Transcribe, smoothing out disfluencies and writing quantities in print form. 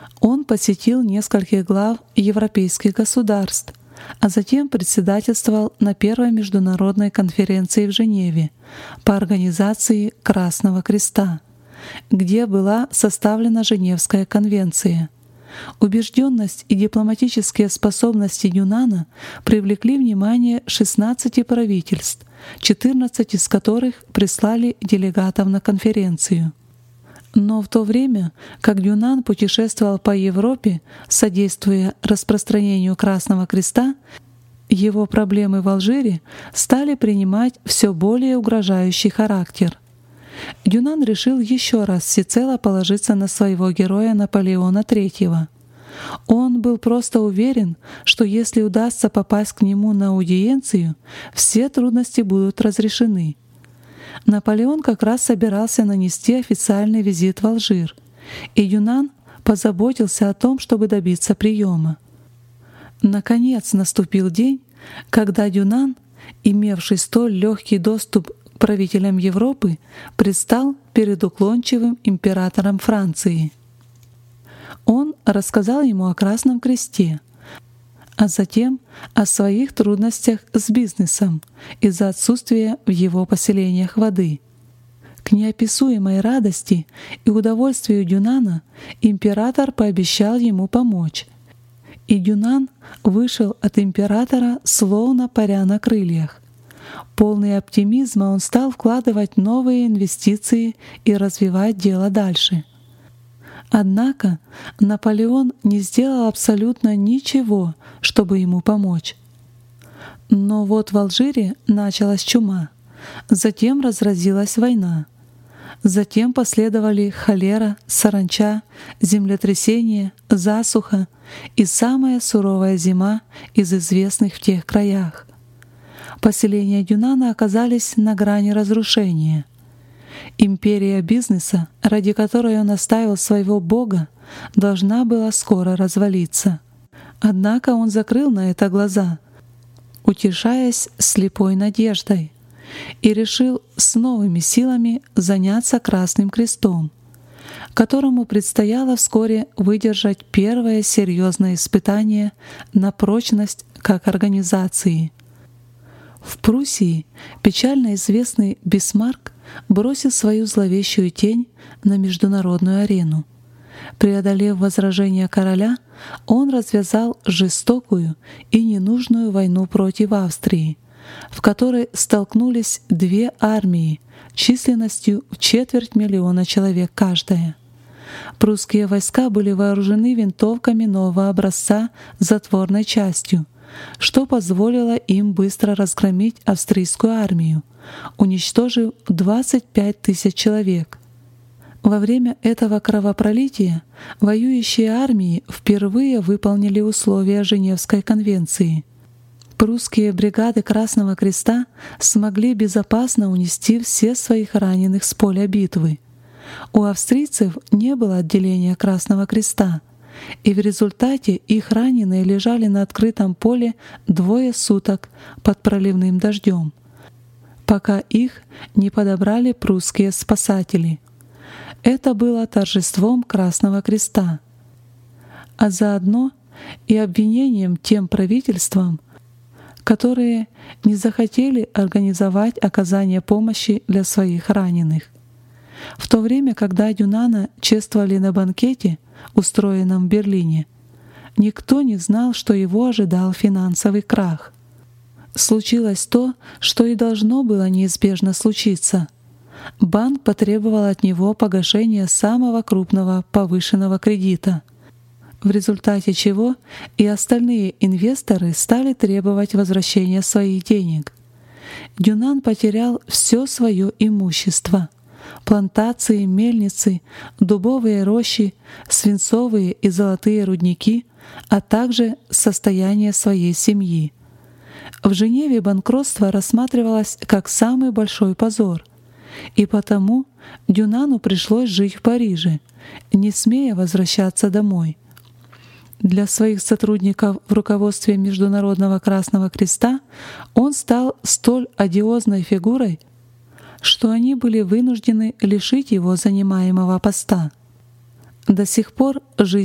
Он посетил нескольких глав европейских государств, а затем председательствовал на Первой международной конференции в Женеве по организации Красного Креста, где была составлена Женевская конвенция. Убежденность и дипломатические способности Юнана привлекли внимание 16 правительств, 14 из которых прислали делегатов на конференцию. Но в то время, как Юнан путешествовал по Европе, содействуя распространению Красного Креста, его проблемы в Алжире стали принимать все более угрожающий характер. Юнан решил еще раз всецело положиться на своего героя Наполеона III. Он был просто уверен, что если удастся попасть к нему на аудиенцию, все трудности будут разрешены. Наполеон как раз собирался нанести официальный визит в Алжир, и Юнан позаботился о том, чтобы добиться приема. Наконец наступил день, когда Юнан, имевший столь легкий доступ к правителям Европы, предстал перед уклончивым императором Франции. Он рассказал ему о Красном Кресте, а затем о своих трудностях с бизнесом из-за отсутствия в его поселениях воды. К неописуемой радости и удовольствию Юнана император пообещал ему помочь, и Юнан вышел от императора словно паря на крыльях. Полный оптимизма он стал вкладывать новые инвестиции и развивать дело дальше. Однако Наполеон не сделал абсолютно ничего, чтобы ему помочь. Но вот в Алжире началась чума, затем разразилась война, затем последовали холера, саранча, землетрясение, засуха и самая суровая зима из известных в тех краях. Поселения Юнана оказались на грани разрушения. Империя бизнеса, ради которой он оставил своего бога, должна была скоро развалиться. Однако он закрыл на это глаза, утешаясь слепой надеждой, и решил с новыми силами заняться Красным Крестом, которому предстояло вскоре выдержать первое серьезное испытание на прочность как организации. В Пруссии печально известный Бисмарк бросил свою зловещую тень на международную арену. Преодолев возражения короля, он развязал жестокую и ненужную войну против Австрии, в которой столкнулись две армии численностью в 250 000 человек каждая. Прусские войска были вооружены винтовками нового образца с затворной частью, что позволило им быстро разгромить австрийскую армию, уничтожив 25 000 человек. Во время этого кровопролития воюющие армии впервые выполнили условия Женевской конвенции. Прусские бригады Красного Креста смогли безопасно унести всех своих раненых с поля битвы. У австрийцев не было отделения Красного Креста, и в результате их раненые лежали на открытом поле 2 суток под проливным дождем, пока их не подобрали прусские спасатели. Это было торжеством Красного Креста, а заодно и обвинением тем правительствам, которые не захотели организовать оказание помощи для своих раненых. В то время, когда Юнана чествовали на банкете, устроенном в Берлине, никто не знал, что его ожидал финансовый крах. Случилось то, что и должно было неизбежно случиться. Банк потребовал от него погашения самого крупного повышенного кредита, в результате чего и остальные инвесторы стали требовать возвращения своих денег. Юнан потерял все свое имущество: плантации, мельницы, дубовые рощи, свинцовые и золотые рудники, а также состояние своей семьи. В Женеве банкротство рассматривалось как самый большой позор, и потому Юнану пришлось жить в Париже, не смея возвращаться домой. Для своих сотрудников в руководстве Международного Красного Креста он стал столь одиозной фигурой, что они были вынуждены лишить его занимаемого поста. До сих пор жизнь